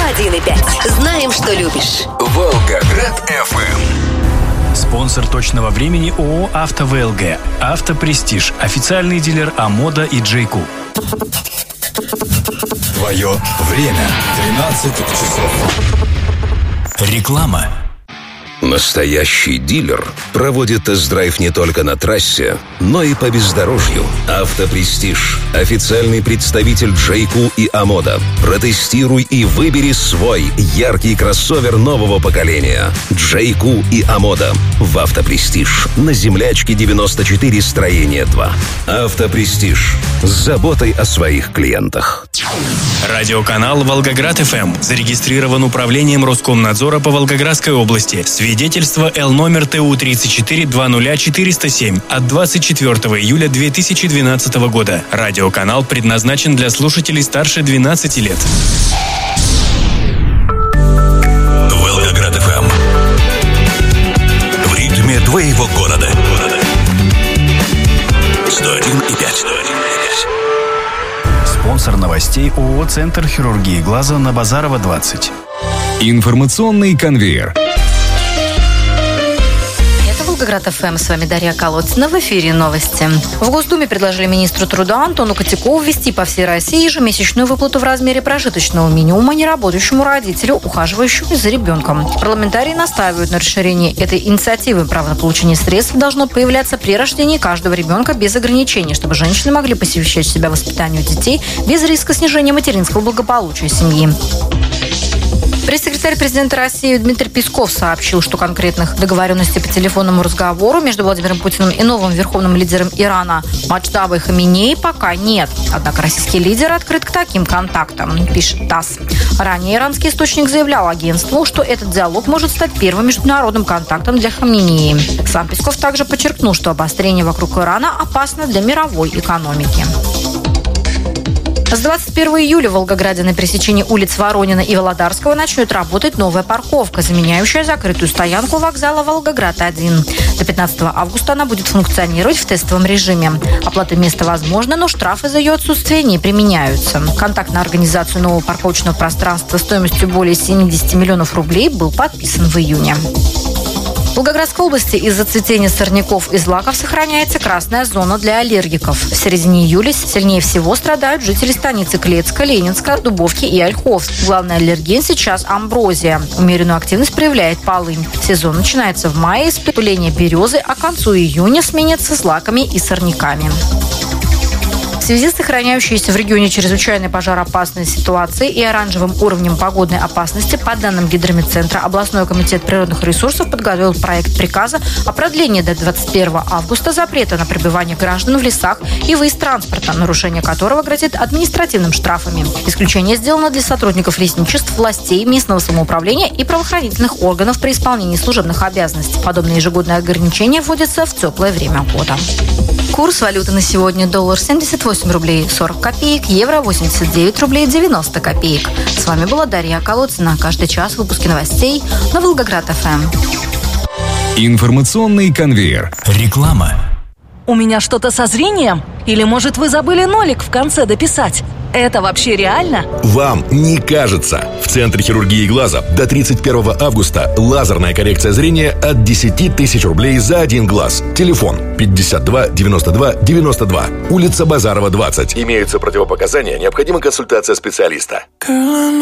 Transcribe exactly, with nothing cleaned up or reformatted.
один и пять. Знаем, что любишь. Волгоград эф эм. Спонсор точного времени ООО «Авто ВЛГ». «Автопрестиж». Официальный дилер «Амода» и «Джейку». Твое время. тринадцать часов. Реклама. Настоящий дилер проводит тест-драйв не только на трассе, но и по бездорожью. «Автопрестиж» – официальный представитель «Джейку» и «Амода». Протестируй и выбери свой яркий кроссовер нового поколения. «Джейку» и «Амода» в «Автопрестиж» на Землячке девяносто четыре, строение два. «Автопрестиж» с заботой о своих клиентах. Радиоканал «Волгоград эф эм» зарегистрирован управлением Роскомнадзора по Волгоградской области. Свидетельство Л номер Т У тридцать четыре двадцать четыреста семь от двадцать четвёртого июля две тысячи двенадцатого года. Радиоканал предназначен для слушателей старше двенадцати лет. Волгоград эф эм. В ритме твоего города. сто один и пять. Спонсор новостей ООО «Центр хирургии глаза» на Базарова, двадцать. Информационный конвейер. Волгоград эф эм, с вами Дарья Колодцина. В эфире новости. В Госдуме предложили министру труда Антону Котякову ввести по всей России ежемесячную выплату в размере прожиточного минимума неработающему родителю, ухаживающему за ребенком. Парламентарии настаивают на расширении этой инициативы. Право на получение средств должно появляться при рождении каждого ребенка без ограничений, чтобы женщины могли посвящать себя воспитанию детей без риска снижения материнского благополучия семьи. Пресс-секретарь президента России Дмитрий Песков сообщил, что конкретных договоренностей по телефонному разговору между Владимиром Путиным и новым верховным лидером Ирана Маджтабой Хаминеи пока нет. Однако российский лидер открыт к таким контактам, пишет ТАСС. Ранее иранский источник заявлял агентству, что этот диалог может стать первым международным контактом для Хаминеи. Сам Песков также подчеркнул, что обострение вокруг Ирана опасно для мировой экономики. С двадцать первого июля в Волгограде на пересечении улиц Воронина и Володарского начнет работать новая парковка, заменяющая закрытую стоянку вокзала Волгоград один. До пятнадцатого августа она будет функционировать в тестовом режиме. Оплата места возможна, но штрафы за ее отсутствие не применяются. Контракт на организацию нового парковочного пространства стоимостью более семьдесят миллионов рублей был подписан в июне. В Волгоградской области из-за цветения сорняков и злаков сохраняется красная зона для аллергиков. В середине июля сильнее всего страдают жители станицы Клецка, Ленинска, Дубовки и Ольховск. Главный аллерген сейчас амброзия. Умеренную активность проявляет полынь. Сезон начинается в мае с пыления березы, а к концу июня сменится злаками и сорняками. В связи с сохраняющейся в регионе чрезвычайной пожароопасной ситуацией и оранжевым уровнем погодной опасности, по данным Гидрометцентра, областной комитет природных ресурсов подготовил проект приказа о продлении до двадцать первого августа запрета на пребывание граждан в лесах и выезд транспорта, нарушение которого грозит административным штрафами. Исключение сделано для сотрудников лесничеств, властей, местного самоуправления и правоохранительных органов при исполнении служебных обязанностей. Подобные ежегодные ограничения вводятся в теплое время года. Курс валюты на сегодня: доллар семьдесят восемь рублей сорок копеек, евро восемьдесят девять рублей девяносто копеек. С вами была Дарья Колодцина. Каждый час выпуски новостей на Волгоград эф эм. Информационный конвейер. Реклама. У меня что-то со зрением? Или, может, вы забыли нолик в конце дописать? Это вообще реально? Вам не кажется. В Центре хирургии глаза до тридцать первого августа лазерная коррекция зрения от десять тысяч рублей за один глаз. Телефон пятьдесят два девяносто два девяносто два. Улица Базарова, двадцать. Имеются противопоказания, необходима консультация специалиста.